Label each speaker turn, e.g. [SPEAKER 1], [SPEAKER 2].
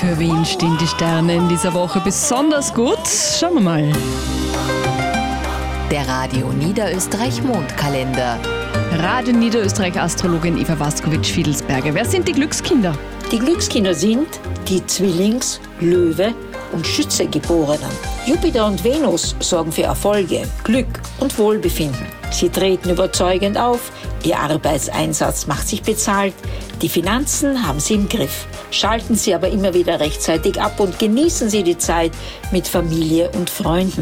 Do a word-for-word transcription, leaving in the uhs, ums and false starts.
[SPEAKER 1] Für wen stehen die Sterne in dieser Woche besonders gut? Schauen wir mal.
[SPEAKER 2] Der Radio Niederösterreich Mondkalender.
[SPEAKER 1] Radio Niederösterreich Astrologin Eva Waskowitsch-Fiedelsberger. Wer sind die Glückskinder?
[SPEAKER 3] Die Glückskinder sind die Zwillings-, Löwe- und Schütze-Geborenen. Jupiter und Venus sorgen für Erfolge, Glück und Wohlbefinden. Sie treten überzeugend auf, ihr Arbeitseinsatz macht sich bezahlt, die Finanzen haben sie im Griff. Schalten Sie aber immer wieder rechtzeitig ab und genießen Sie die Zeit mit Familie und Freunden.